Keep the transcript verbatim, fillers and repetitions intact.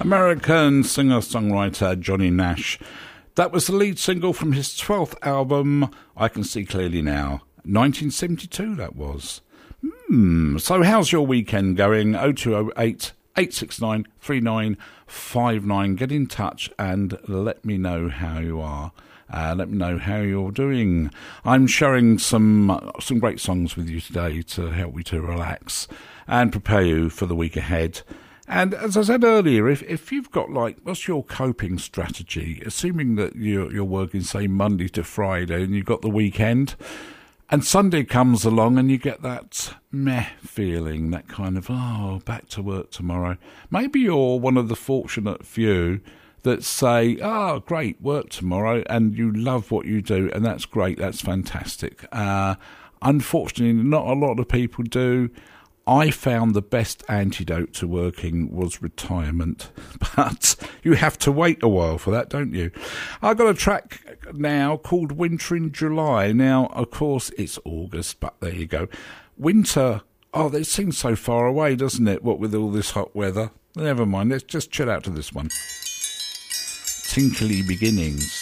American singer-songwriter Johnny Nash. That was the lead single from his twelfth album, I Can See Clearly Now. nineteen seventy-two, that was. Hmm, so how's your weekend going? oh two oh eight, eight six nine, three nine five nine. Get in touch and let me know how you are. Uh, let me know how you're doing. I'm sharing some uh, some great songs with you today to help you to relax and prepare you for the week ahead. And as I said earlier, if if you've got, like, what's your coping strategy, assuming that you're, you're working, say, Monday to Friday and you've got the weekend, and Sunday comes along and you get that meh feeling, that kind of, oh, back to work tomorrow. Maybe you're one of the fortunate few that say, oh, great, work tomorrow, and you love what you do, and that's great, that's fantastic. Uh, unfortunately, not a lot of people do. I found the best antidote to working was retirement, but you have to wait a while for that, don't you? I've got a track now called Winter in July. Now, of course, it's August, but there you go. Winter, oh, it seems so far away, doesn't it, what with all this hot weather? Never mind, let's just chill out to this one. Tinkly Beginnings.